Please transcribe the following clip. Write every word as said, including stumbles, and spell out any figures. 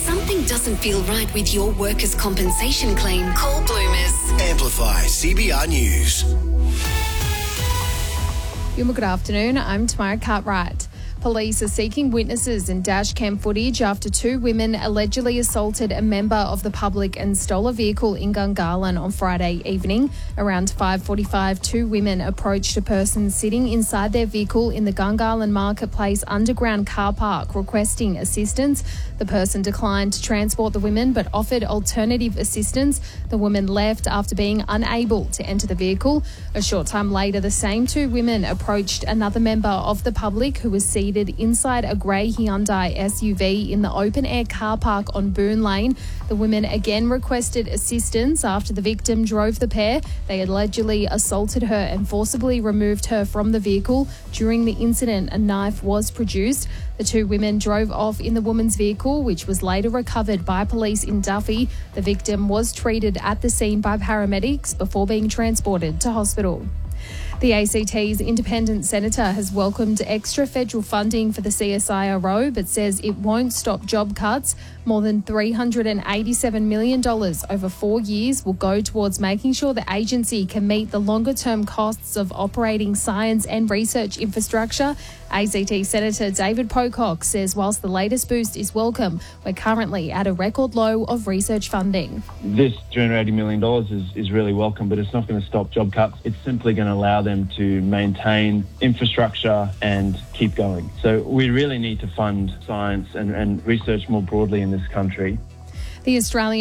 something doesn't feel right with your workers' compensation claim, call Bloomers. Amplify C B R News. Good afternoon, I'm Tamara Cartwright. Police are seeking witnesses in dashcam footage after two women allegedly assaulted a member of the public and stole a vehicle in Gungahlin on Friday evening. Around five forty-five, two women approached a person sitting inside their vehicle in the Gungahlin Marketplace underground car park requesting assistance. The person declined to transport the women but offered alternative assistance. The woman left after being unable to enter the vehicle. A short time later, the same two women approached another member of the public who was seated inside a grey Hyundai S U V in the open-air car park on Boone Lane. The women again requested assistance after the victim drove the pair. They allegedly assaulted her and forcibly removed her from the vehicle. During the incident, a knife was produced. The two women drove off in the woman's vehicle, which was later recovered by police in Duffy. The victim was treated at the scene by paramedics before being transported to hospital. The A C T's independent senator has welcomed extra federal funding for the C S I R O but says it won't stop job cuts. More than three hundred eighty-seven million dollars over four years will go towards making sure the agency can meet the longer-term costs of operating science and research infrastructure. A C T Senator David Pocock says whilst the latest boost is welcome, we're currently at a record low of research funding. This two hundred eighty million dollars is, is really welcome, but it's not going to stop job cuts. It's simply going to allow them to maintain infrastructure and keep going. So we really need to fund science and, and research more broadly in this country. The Australian